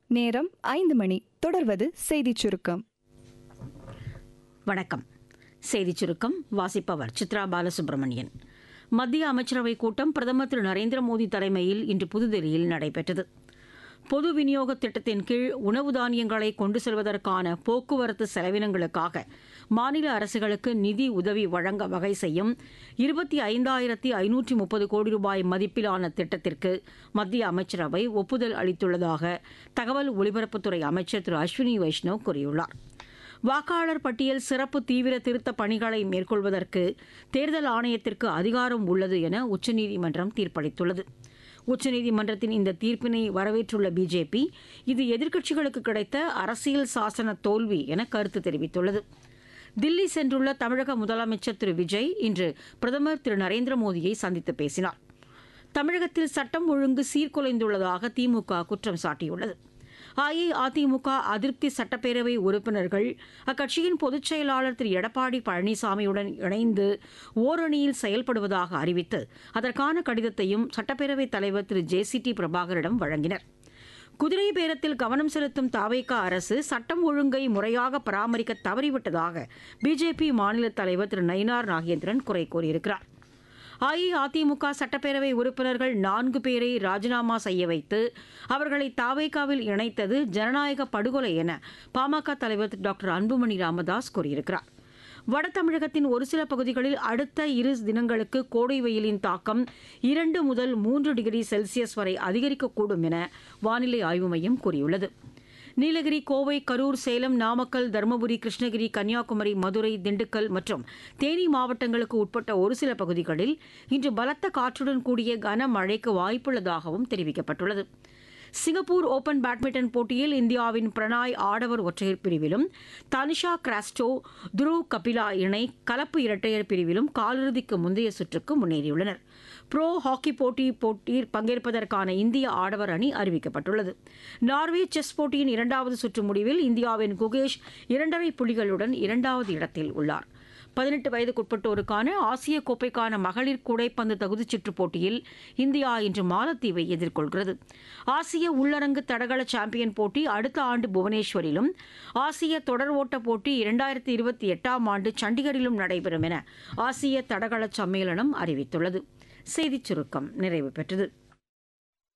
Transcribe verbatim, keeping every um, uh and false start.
நேரம் ஐந்து மணி. தொடர்வது செய்திச் சுருக்கம். வணக்கம். செய்திச் சுருக்கம் வாசிப்பவர் சித்ரா பாலசுப்ரமணியன். மத்திய அமைச்சரவைக் கூட்டம் பிரதமர் திரு நரேந்திர மோடி தலைமையில் இன்று புதுதில்லியில் நடைபெற்றது. பொது விநியோக திட்டத்தின் கீழ் உணவு தானியங்களை கொண்டு செல்வதற்கான போக்குவரத்து செலவினங்களுக்காக மாநில அரசுகளுக்கு நிதி உதவி வழங்க வகை செய்யும் இருபத்தி ஐந்தாயிரத்தி ஐநூற்றி முப்பது கோடி ரூபாய் மதிப்பிலான திட்டத்திற்கு மத்திய அமைச்சரவை ஒப்புதல் அளித்துள்ளதாக தகவல் ஒலிபரப்புத்துறை அமைச்சர் திரு அஸ்வினி வைஷ்ணவ் கூறியுள்ளார். வாக்காளர் பட்டியல் சிறப்பு தீவிர திருத்தப் பணிகளை மேற்கொள்வதற்கு தேர்தல் ஆணையத்திற்கு அதிகாரம் உள்ளது என உச்சநீதிமன்றம் தீர்ப்பளித்துள்ளது. உச்சநீதிமன்றத்தின் இந்த தீர்ப்பினை வரவேற்றுள்ள பிஜேபி இது எதிர்க்கட்சிகளுக்கு கிடைத்த அரசியல் சாசன தோல்வி என கருத்து தெரிவித்துள்ளது. தில்லி சென்றுள்ள தமிழக முதலமைச்சர் திரு விஜய் இன்று பிரதமர் திரு நரேந்திர மோடியை சந்தித்து பேசினார். தமிழகத்தில் சட்டம் ஒழுங்கு சீர்குலைந்துள்ளதாக திமுக குற்றம் சாட்டியுள்ளது. அஇஅதிமுக அதிருப்தி சட்டப்பேரவை உறுப்பினர்கள் அக்கட்சியின் பொதுச் செயலாளர் திரு எடப்பாடி பழனிசாமியுடன் இணைந்து ஓரணியில் செயல்படுவதாக அறிவித்து அதற்கான கடிதத்தையும் சட்டப்பேரவைத் தலைவர் திரு ஜே சி டி பிரபாகரிடம் வழங்கினர். குதிரை பேரத்தில் கவனம் செலுத்தும் தவேக அரசு சட்டம் ஒழுங்கை முறையாக பராமரிக்க தவறிவிட்டதாக பிஜேபி மாநில தலைவர் திரு நயினார் நாகேந்திரன் குறை கூறியிருக்கிறார். அஇஅதிமுக சட்டப்பேரவை உறுப்பினர்கள் நான்கு பேரை ராஜினாமா செய்ய வைத்து அவர்களை தவேகாவில் இணைத்தது ஜனநாயக படுகொலை என பாமக தலைவர் டாக்டர் அன்புமணி ராமதாஸ் கூறியிருக்கிறார். வட தமிழகத்தின் ஒரு சில பகுதிகளில் அடுத்த இரு தினங்களுக்கு கோடை வெயிலின் தாக்கம் இரண்டு முதல் மூன்று டிகிரி செல்சியஸ் வரை அதிகரிக்கக்கூடும் என வானிலை ஆய்வு மையம் கூறியுள்ளது. நீலகிரி, கோவை, கரூர், சேலம், நாமக்கல், தருமபுரி, கிருஷ்ணகிரி, கன்னியாகுமரி, மதுரை, திண்டுக்கல் மற்றும் தேனி மாவட்டங்களுக்கு உட்பட்ட ஒரு சில பகுதிகளில் இன்று பலத்த காற்றுடன் கூடிய கனமழைக்கு வாய்ப்புள்ளதாகவும் தெரிவிக்கப்பட்டுள்ளது. சிங்கப்பூர் ஓபன் பேட்மிண்டன் போட்டியில் இந்தியாவின் பிரணாய் ஆடவர் ஒற்றையர் பிரிவிலும் தனிஷா கிராஸ்டோ, துருவ் கபிலா இணை கலப்பு இரட்டையர் பிரிவிலும் காலிறுதிக்கு முந்தைய சுற்றுக்கு முன்னேறியுள்ளனர். புரோ ஹாக்கி போட்டி போட்டியில் பங்கேற்பதற்கான இந்திய ஆடவர் அணி அறிவிக்கப்பட்டுள்ளது. நார்வே செஸ் போட்டியின் இரண்டாவது சுற்று முடிவில் இந்தியாவின் குகேஷ் இரண்டரை புள்ளிகளுடன் இரண்டாவது இடத்தில் உள்ளார். பதினெட்டு வயதுக்குட்பட்டோருக்கான ஆசிய கோப்பைக்கான மகளிர் கூடைப்பந்து தகுதிச்சுற்று போட்டியில் இந்தியா இன்று மாலத்தீவை எதிர்கொள்கிறது. ஆசிய உள்ளரங்கு தடகள சாம்பியன் போட்டி அடுத்த ஆண்டு புவனேஸ்வரிலும், ஆசிய தொடர் ஓட்ட போட்டி இரண்டாயிரத்தி இருபத்தி எட்டாம் ஆண்டு சண்டிகரிலும் நடைபெறும் என ஆசிய தடகள சம்மேளனம் அறிவித்துள்ளது. செய்திச் சுருக்கம் நிறைவு பெற்றது.